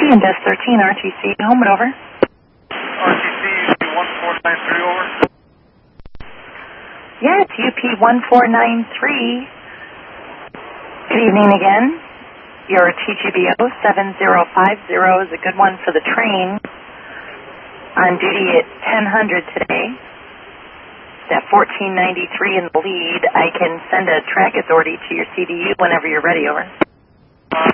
and Desk 13, RTC, home and over. RTC, 1493, over. Yeah, it's UP 1493. Good evening again. Your TGBO 7050 is a good one for the train. On duty at 1000 today. At 1493 in the lead. I can send a track authority to your CDU whenever you're ready, over.